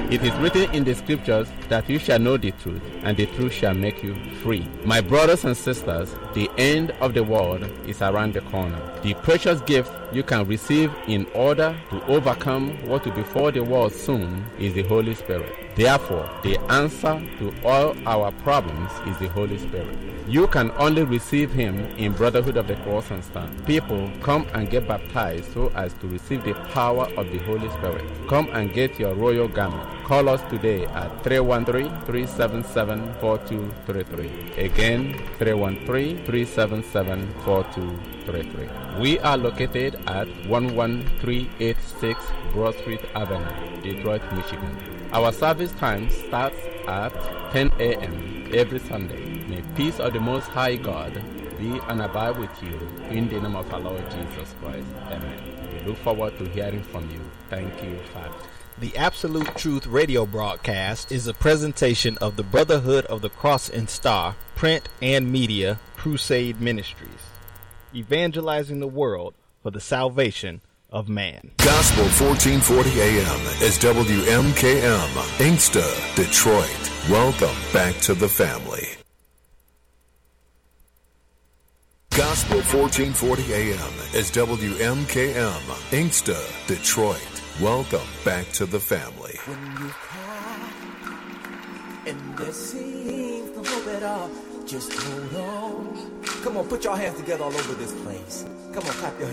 It is written in the scriptures that you shall know the truth, and the truth shall make you free. My brothers and sisters, the end of the world is around the corner. The precious gift you can receive in order to overcome what will befall the world soon is the Holy Spirit. Therefore, the answer to all our problems is the Holy Spirit. You can only receive Him in Brotherhood of the Cross and Stand. People, come and get baptized so as to receive the power of the Holy Spirit. Come and get your royal garment. Call us today at 313-377-4233. Again, 313-377-4233. We are located at 11386 Broad Street Avenue, Detroit, Michigan. Our service time starts at 10 a.m. every Sunday. May peace of the Most High God be and abide with you in the name of our Lord Jesus Christ. Amen. We look forward to hearing from you. Thank you, Father. The Absolute Truth radio broadcast is a presentation of the Brotherhood of the Cross and Star, print and media, Crusade Ministries, evangelizing the world for the salvation of man. Gospel 1440 AM is WMKM, Inkster, Detroit. Welcome back to the family. Gospel 1440 AM is WMKM, Inkster, Detroit. Welcome back to the family. When you cry and there seems no hope at all, just hold on. Come on, put your hands together all over this place. Come on, clap your hands.